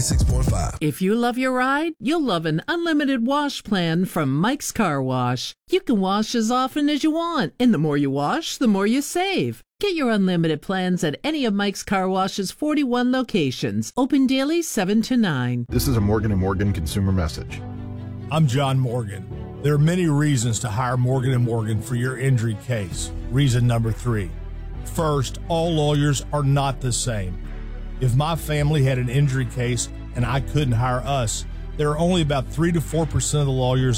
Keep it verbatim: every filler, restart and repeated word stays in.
six point five. If you love your ride, you'll love an unlimited wash plan from Mike's Car Wash. You can wash as often as you want, and the more you wash, the more you save. Get your unlimited plans at any of Mike's Car Wash's forty-one locations. Open daily seven to nine. This is a Morgan and Morgan consumer message. I'm John Morgan. There are many reasons to hire Morgan and Morgan for your injury case. Reason number three. First, all lawyers are not the same. If my family had an injury case and I couldn't hire us, there are only about three to four percent of the lawyers